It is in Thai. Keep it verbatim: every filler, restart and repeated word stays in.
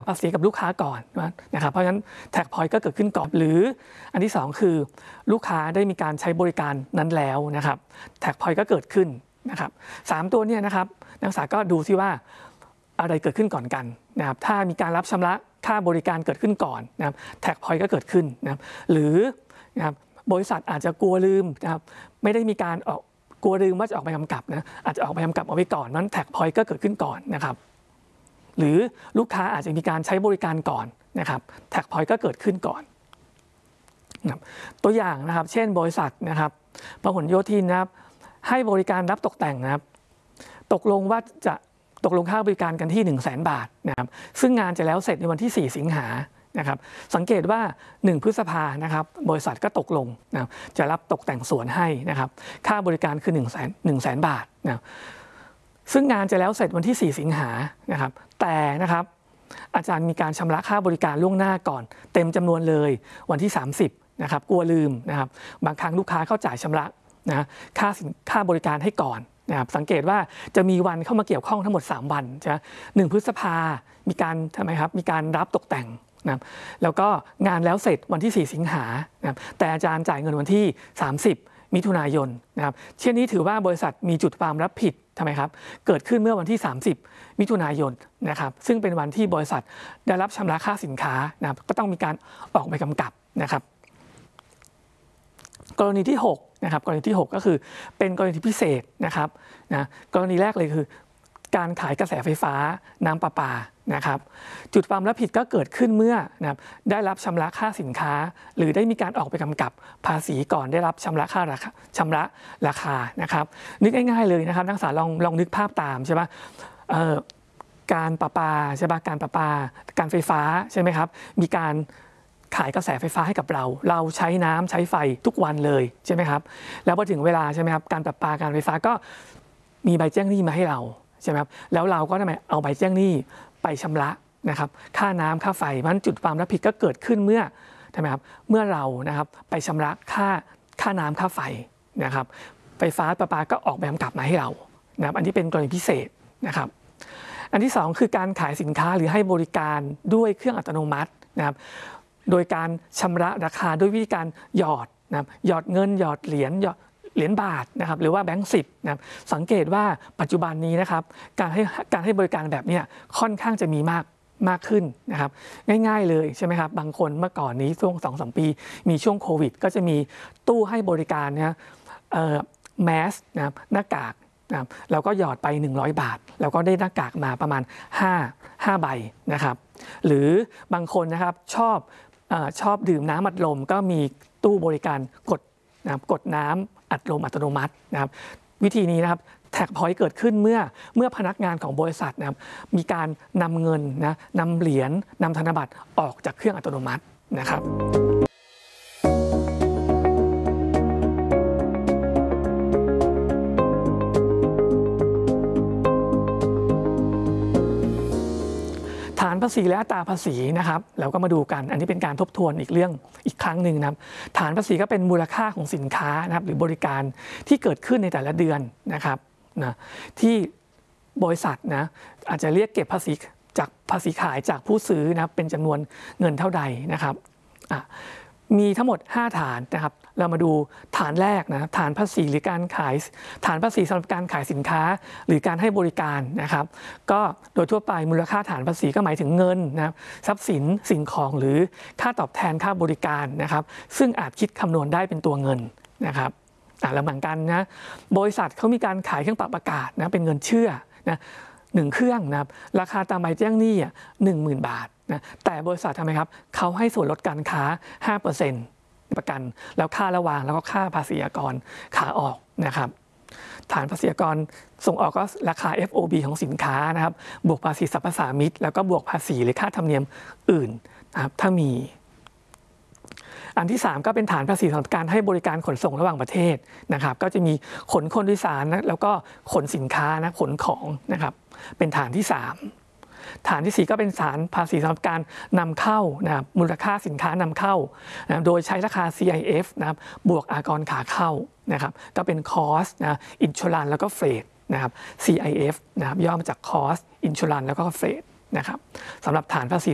ภาษีกับลูกค้าก่อนนะครับเพราะฉะนั้นแท็กพอยต์ก็เกิดขึ้นก่อนหรืออันที่สองคือลูกค้าได้มีการใช้บริการนั้นแล้วนะครับแท็กพอยต์ก็เกิดขึ้นนะครับสามตัวเนี่ยนะครับนักศึกษาก็ดูซิว่าอะไรเกิดขึ้นก่อนกันนะครับถ้ามีการรับชำระค่าบริการเกิดขึ้นก่อนนะครับแท็กพอยต์ก็เกิดขึ้นนะครับหรือนะครับบริษัทอาจจะกลัวลืมนะครับไม่ได้มีการออกกลัวลืมว่าจะออกใบกำกับนะอาจจะออกใบกำกับเอาไว้ก่อนนั้นแท็กพอยต์ก็เกิดขึ้นก่อนนะครับหรือลูกค้าอาจจะมีการใช้บริการก่อนนะครับแท็กพอยต์ก็เกิดขึ้นก่อนตัวอย่างนะครับเช่นบริษัทนะครับพหลโยธินนะครับให้บริการรับตกแต่งนะครับตกลงว่าจะตกลงค่าบริการกันที่ หนึ่งแสน บาทนะครับซึ่งงานจะแล้วเสร็จในวันที่ สี่ สิงหานะครับสังเกตว่าหนึ่งพฤษภานะครับบริษัทก็ตกลงนะจะรับตกแต่งสวนให้นะครับค่าบริการคือ หนึ่งแสน หนึ่งแสน บาทนะซึ่งงานจะแล้วเสร็จวันที่ สี่ สิงหานะครับแต่นะครับอาจารย์มีการชำระค่าบริการล่วงหน้าก่อนเต็มจำนวนเลยวันที่ สามสิบนะครับกลัวลืมนะครับบางครั้งลูกค้าเข้าจ่ายชำระนะค่าสินค่าบริการให้ก่อนนะครับสังเกตว่าจะมีวันเข้ามาเกี่ยวข้องทั้งหมดสามวันใช่ไหมหนึ่งพฤษภามีการทำไมครับมีการรับตกแต่งนะแล้วก็งานแล้วเสร็จวันที่ สี่ สิงหานะครับแต่อาจารย์จ่ายเงินวันที่ สามสิบ มิถุนายนนะครับเช่นนี้ถือว่าบริษัทมีจุดความรับผิดทำไมครับเกิดขึ้นเมื่อวันที่ สามสิบ มิถุนายนนะครับซึ่งเป็นวันที่บริษัทได้รับชำระค่าสินค้านะครับก็ต้องมีการออกใบกำกับนะครับกรณีที่หกนะครับกรณีที่หกก็คือเป็นกรณีพิเศษนะครับนะกรณีแรกเลยคือการขายกระแสไฟฟ้าน้ำประปานะครับจุดความรับผิดก็เกิดขึ้นเมื่อนะครับได้รับชำระค่าสินค้าหรือได้มีการออกไปกำกับภาษีก่อนได้รับชำระค่าราคาชำระราคานะครับนึกง่ายๆเลยนะครับนักศึกษาลองลองนึกภาพตามใช่ไหมการประปาใช่ไหมการประปาการไฟฟ้าใช่ไหมครับมีการขายกระแสไฟฟ้าให้กับเราเราใช้น้ำใช้ไฟทุกวันเลยใช่ไหมครับแล้วพอถึงเวลาใช่ไหมครับการประปาการไฟฟ้าก็มีใบแจ้งหนี้มาให้เราใช่ไหมครับแล้วเราก็ทำไมเอาใบแจ้งหนี้ไปชำระนะครับค่าน้ำค่าไฟมันจุดความรับผิดก็เกิดขึ้นเมื่อทำไมครับเมื่อเรานะครับไปชำระค่าค่าน้ำค่าไฟนะครับไฟฟ้าประปาก็ออกใบกำกับมาให้เรานะครับอันนี้เป็นกรณีพิเศษนะครับอันที่สองคือการขายสินค้าหรือให้บริการด้วยเครื่องอัตโนมัตินะครับโดยการชำระราคาด้วยวิธีการหยอดนะครับหยอดเงินหยอดเหรียญหยอดเหรียญบาทนะครับหรือว่าแบงก์สิบนะครับสังเกตว่าปัจจุบันนี้นะครับการให้การให้บริการแบบนี้ค่อนข้างจะมีมากมากขึ้นนะครับง่ายๆเลยใช่ไหมครับบางคนเมื่อก่อนนี้ช่วง สองถึงสาม ปีมีช่วงโควิดก็จะมีตู้ให้บริการนะเอ่อแมสนะครับหน้ากากนะครับเราก็หยอดไปหนึ่งร้อยบาทแล้วก็ได้หน้ากากมาประมาณห้า ห้าใบนะครับหรือบางคนนะครับชอบเอ่อชอบดื่มน้ำอัดลมก็มีตู้บริการกดนะครับกดน้ำอัดลมอัตโนมัตินะครับวิธีนี้นะครับแท็กพอยต์เกิดขึ้นเมื่อเมื่อพนักงานของบริษัทนะครับมีการนำเงินนะนำเหรียญนำธนบัตรออกจากเครื่องอัตโนมัตินะครับฐานภาษีและอัตราภาษีนะครับเราก็มาดูกันอันนี้เป็นการทบทวนอีกเรื่องอีกครั้งหนึ่งนะครับฐานภาษีก็เป็นมูลค่าของสินค้านะครับหรือบริการที่เกิดขึ้นในแต่ละเดือนนะครับนะที่บริษัทนะอาจจะเรียกเก็บภาษีจากภาษีขายจากผู้ซื้อนะเป็นจำนวนเงินเท่าใดนะครับมีทั้งหมดห้าฐานนะครับเรามาดูฐานแรกนะฐานภาษีหรือการขายฐานภาษีสำหรับการขายสินค้าหรือการให้บริการนะครับก็โดยทั่วไปมูลค่าฐานภาษีก็หมายถึงเงินนะครับทรัพย์สินสิ่งของหรือค่าตอบแทนค่าบริการนะครับซึ่งอาจคิดคำนวณได้เป็นตัวเงินนะครับแล้วเหมือนกันนะบริษัทเขามีการขายเครื่องปรับอากาศนะเป็นเงินเชื่อนะหนึ่งเครื่องนะครับราคาตามใบแจ้งหนี้หนึ่งหมื่นบาทนะแต่บริษัททำไมครับเขาให้ส่วนลดการค้า ห้าเปอร์เซ็นต์ ประกันแล้วค่าระวางแล้วก็ค่าภาษีอากรขาออกนะครับฐานภาษีอากรส่งออกก็ราคา เอฟ โอ บี ของสินค้านะครับบวกภาษีสรรพสามิตแล้วก็บวกภาษีหรือค่าธรรมเนียมอื่นนะครับถ้ามีอันที่สามก็เป็นฐานภาษีสำหรับการให้บริการขนส่งระหว่างประเทศนะครับก็จะมีขนคนโดยสารนะแล้วก็ขนสินค้านะขนของนะครับเป็นฐานที่สามฐานที่สี่ก็เป็นฐานภาษีสำหรับการนำเข้านะครับมูลค่าสินค้านำเข้านะโดยใช้ราคา ซี ไอ เอฟ นะครับบวกอากรขาเข้านะครับก็เป็น Cost นะ Insurance แล้วก็ Freight นะครับ ซี ไอ เอฟ นะครับย่อมาจาก Cost Insurance แล้วก็ Freight นะครับสำหรับฐานภาษี